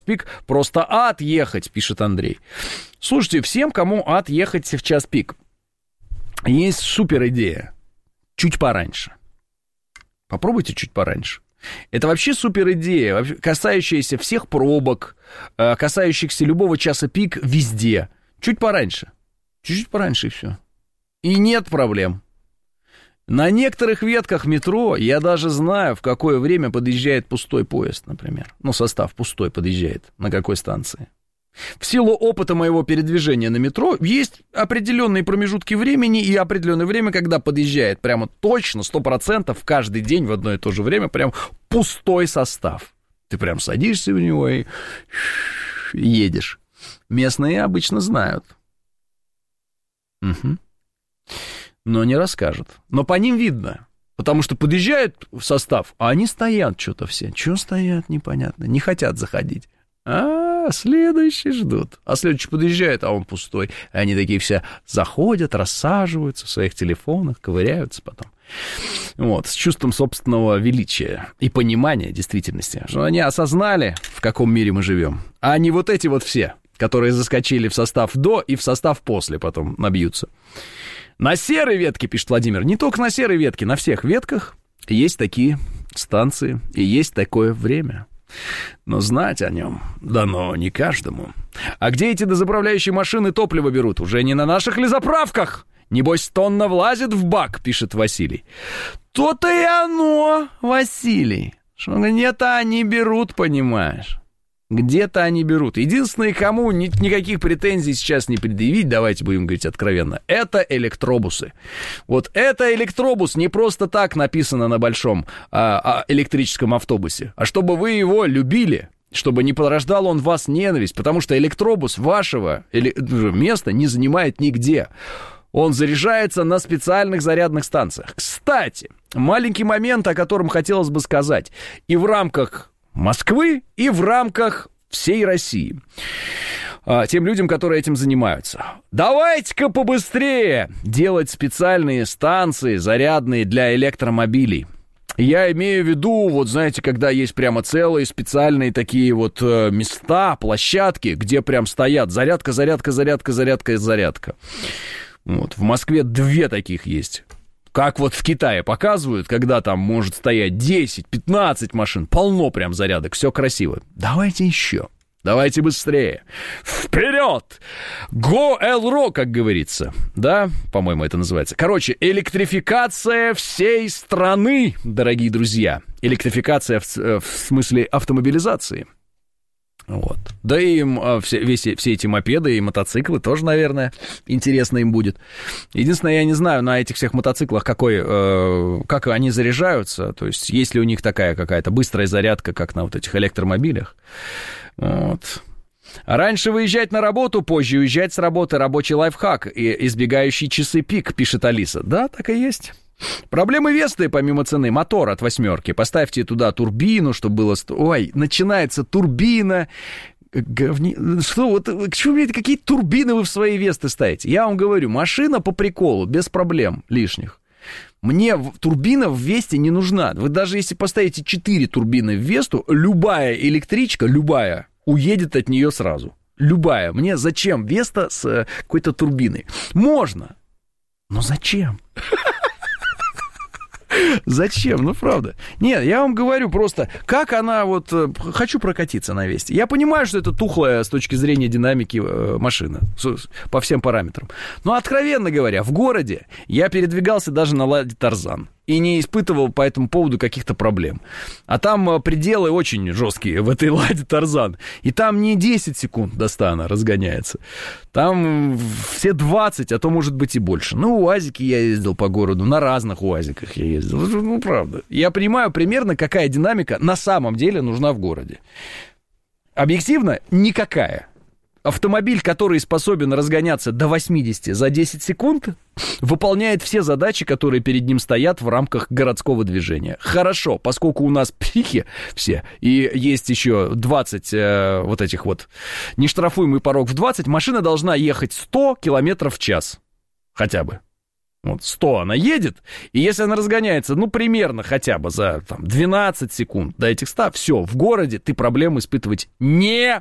пик просто ад ехать, пишет Андрей. Слушайте, всем, кому ад ехать в час пик, есть супер идея. Чуть пораньше. Попробуйте чуть пораньше. Это вообще супер идея, касающаяся всех пробок, касающихся любого часа пик везде. Чуть пораньше. Чуть-чуть пораньше, и все. И нет проблем. На некоторых ветках метро я даже знаю, в какое время подъезжает пустой поезд, например. Ну, состав пустой подъезжает, на какой станции. В силу опыта моего передвижения на метро есть определенные промежутки времени и определенное время, когда подъезжает прямо точно, 100% каждый день в одно и то же время прям пустой состав. Ты прям садишься в него и едешь. Местные обычно знают. Угу. Но не расскажут. Но по ним видно. Потому что подъезжает в состав, а они стоят что-то все. Чего стоят, непонятно. Не хотят заходить. Следующий ждут. А следующий подъезжает, а он пустой. И они такие все заходят, рассаживаются в своих телефонах, ковыряются потом. Вот, с чувством собственного величия и понимания действительности. Что они осознали, в каком мире мы живем. А не вот эти вот все, которые заскочили в состав до и в состав после потом набьются. На серой ветке, пишет Владимир, не только на серой ветке, на всех ветках есть такие станции и есть такое время. Но знать о нем дано не каждому. А где эти дозаправляющие машины топливо берут? Уже не на наших ли заправках? Небось, тонна влазит в бак, пишет Василий. То-то и оно, Василий, что где-то они берут, понимаешь. Где-то они берут. Единственное, кому никаких претензий сейчас не предъявить, давайте будем говорить откровенно, это электробусы. Вот это электробус не просто так написано на большом электрическом автобусе, а чтобы вы его любили, чтобы не порождал он в вас ненависть, потому что электробус вашего места не занимает нигде. Он заряжается на специальных зарядных станциях. Кстати, маленький момент, о котором хотелось бы сказать. И в рамках Москвы, и в рамках всей России. Тем людям, которые этим занимаются. Давайте-ка побыстрее делать специальные станции зарядные для электромобилей. Я имею в виду, вот знаете, когда есть прямо целые специальные такие вот места, площадки, где прям стоят зарядка, зарядка, зарядка, зарядка и зарядка. Вот, в Москве 2 таких есть. Как вот в Китае показывают, когда там может стоять 10-15 машин, полно прям зарядок, все красиво. Давайте еще, давайте быстрее. Вперед! Go Elro, как говорится. Да, по-моему, это называется. Короче, электрификация всей страны, дорогие друзья. Электрификация в смысле автомобилизации. Вот. Да и им все эти мопеды и мотоциклы тоже, наверное, интересно им будет. Единственное, я не знаю, на этих всех мотоциклах как они заряжаются, то есть есть ли у них такая какая-то быстрая зарядка, как на вот этих электромобилях. Вот. Раньше выезжать на работу, позже уезжать с работы. Рабочий лайфхак, избегающий часы пик, пишет Алиса. Да, так и есть. Проблемы Весты, помимо цены, мотор от 8. Поставьте туда турбину, чтобы было... Ой, начинается турбина. Что, вот, к чему мне какие турбины вы в свои Весты ставите? Я вам говорю, машина по приколу, без проблем лишних. Мне турбина в Весте не нужна. Вы даже если поставите 4 турбины в Весту, любая электричка, любая, уедет от нее сразу. Любая. Мне зачем Веста с какой-то турбиной? Можно. Но зачем? Зачем? Ну, правда. Нет, я вам говорю просто, как она вот... Хочу прокатиться на Весте. Я понимаю, что это тухлая с точки зрения динамики машина по всем параметрам. Но, откровенно говоря, в городе я передвигался даже на Ладе Тарзан и не испытывал по этому поводу каких-то проблем. А там пределы очень жесткие в этой Ладе Тарзан. И там не 10 секунд до 100 она разгоняется. Там все 20, а то, может быть, и больше. Ну, УАЗики я ездил по городу, на разных УАЗиках я ездил. Ну, правда. Я понимаю примерно, какая динамика на самом деле нужна в городе. Объективно, никакая. Автомобиль, который способен разгоняться до 80 за 10 секунд, выполняет все задачи, которые перед ним стоят в рамках городского движения. Хорошо, поскольку у нас психи все, и есть еще 20 вот этих вот нештрафуемый порог в 20, машина должна ехать 100 км в час хотя бы. Вот 100 она едет, и если она разгоняется, ну, примерно хотя бы за там, 12 секунд до этих 100, все, в городе ты проблем испытывать не